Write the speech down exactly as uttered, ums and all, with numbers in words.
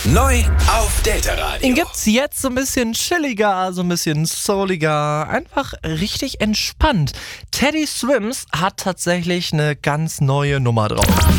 Neu auf Delta Radio. Den gibt's jetzt so ein bisschen chilliger, so ein bisschen souliger, einfach richtig entspannt. Teddy Swims hat tatsächlich eine ganz neue Nummer drauf.